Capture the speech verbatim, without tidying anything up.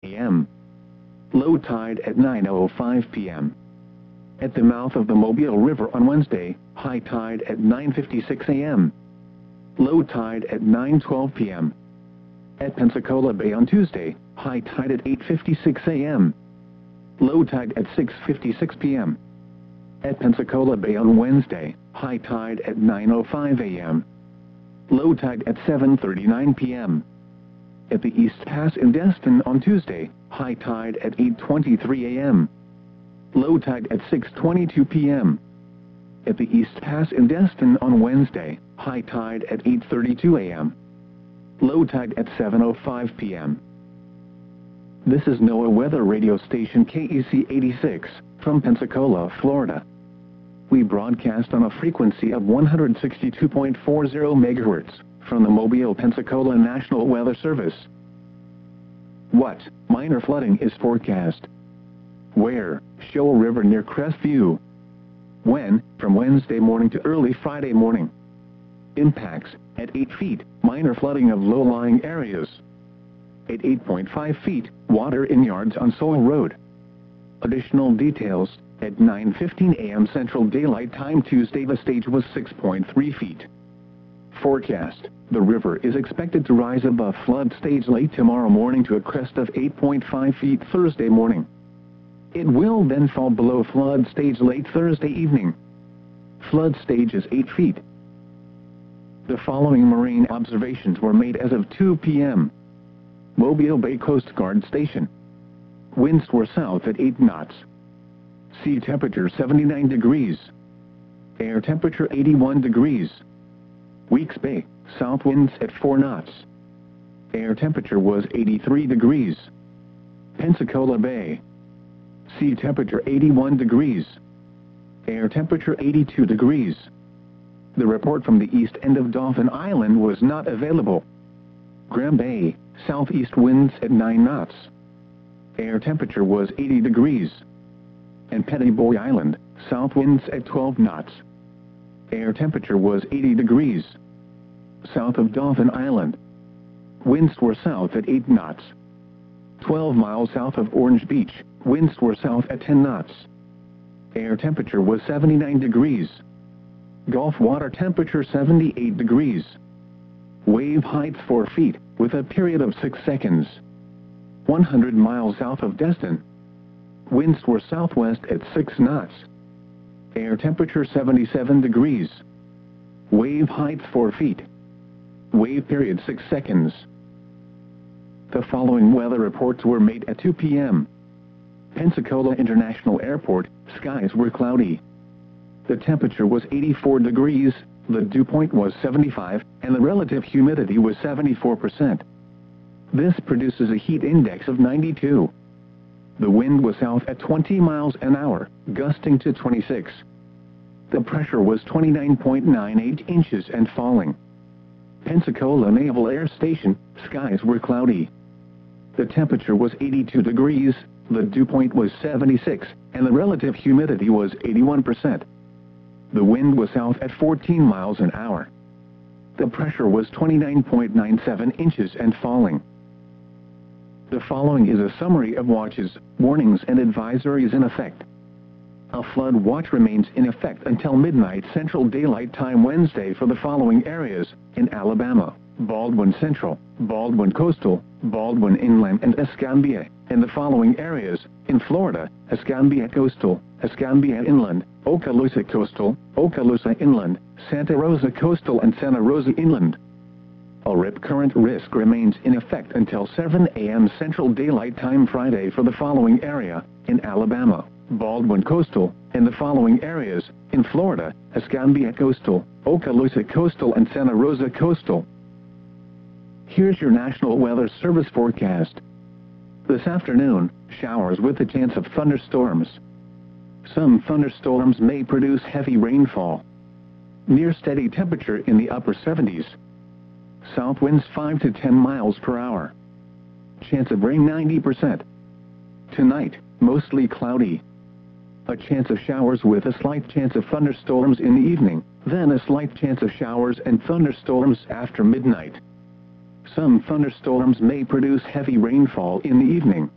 a m Low tide at nine oh five p m At the mouth of the Mobile River on Wednesday, high tide at nine fifty-six a m Low tide at nine twelve p m At Pensacola Bay on Tuesday, high tide at eight fifty-six a m Low tide at six fifty-six p m At Pensacola Bay on Wednesday, high tide at nine oh five a m Low tide at seven thirty-nine p m At the East Pass in Destin on Tuesday, high tide at eight twenty-three a m Low tide at six twenty-two p m At the East Pass in Destin on Wednesday, high tide at eight thirty-two a m Low tide at seven oh five p m This is NOAA Weather Radio Station K E C eighty-six, from Pensacola, Florida. We broadcast on a frequency of one hundred sixty-two point four zero megahertz, from the Mobile, Pensacola National Weather Service. What? Minor flooding is forecast. Where? Shoal River near Crestview. When? From Wednesday morning to early Friday morning. Impacts: at eight feet, minor flooding of low-lying areas. At eight point five feet, water in yards on Soil Road. Additional details: at nine fifteen a m Central Daylight Time Tuesday, the stage was six point three feet. Forecast: the river is expected to rise above flood stage late tomorrow morning to a crest of eight point five feet Thursday morning. It will then fall below flood stage late Thursday evening. Flood stage is eight feet. The following marine observations were made as of two p m Mobile Bay Coast Guard Station. Winds were south at eight knots. Sea temperature seventy-nine degrees. Air temperature eighty-one degrees. Weeks Bay, south winds at four knots. Air temperature was eighty-three degrees. Pensacola Bay. Sea temperature eighty-one degrees. Air temperature eighty-two degrees. The report from the east end of Dauphin Island was not available. Graham Bay, southeast winds at nine knots. Air temperature was eighty degrees. And Petty Boy Island, south winds at twelve knots. Air temperature was eighty degrees. South of Dauphin Island. Winds were south at eight knots. twelve miles south of Orange Beach, winds were south at ten knots. Air temperature was seventy-nine degrees. Gulf water temperature seventy-eight degrees. Wave height four feet, with a period of six seconds. one hundred miles south of Destin. Winds were southwest at six knots. Air temperature seventy-seven degrees. Wave height four feet. Wave period six seconds. The following weather reports were made at two p m Pensacola International Airport, skies were cloudy. The temperature was eighty-four degrees, the dew point was seventy-five, and the relative humidity was seventy-four percent. This produces a heat index of ninety-two. The wind was south at twenty miles an hour, gusting to twenty-six. The pressure was twenty-nine point nine eight inches and falling. Pensacola Naval Air Station, skies were cloudy. The temperature was eighty-two degrees, the dew point was seventy-six, and the relative humidity was eighty-one percent. The wind was south at fourteen miles an hour. The pressure was twenty-nine point nine seven inches and falling. The following is a summary of watches, warnings and advisories in effect. A flood watch remains in effect until midnight Central Daylight Time Wednesday for the following areas: in Alabama, Baldwin Central, Baldwin Coastal, Baldwin Inland and Escambia; in the following areas: in Florida, Escambia Coastal, Escambia Inland, Okaloosa Coastal, Okaloosa Inland, Santa Rosa Coastal and Santa Rosa Inland. A rip current risk remains in effect until seven a m Central Daylight Time Friday for the following area: in Alabama, Baldwin Coastal; in the following areas: in Florida, Escambia Coastal, Okaloosa Coastal and Santa Rosa Coastal. Here's your National Weather Service forecast. This afternoon, showers with a chance of thunderstorms. Some thunderstorms may produce heavy rainfall. Near steady temperature in the upper seventies. South winds five to ten miles per hour. Chance of rain ninety percent. Tonight, mostly cloudy. A chance of showers with a slight chance of thunderstorms in the evening, then a slight chance of showers and thunderstorms after midnight. Some thunderstorms may produce heavy rainfall in the evening.